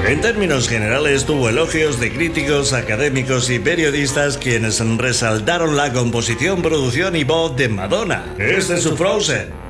En términos generales tuvo elogios de críticos, académicos y periodistas quienes resaltaron la composición, producción y voz de Madonna. Este es su Frozen.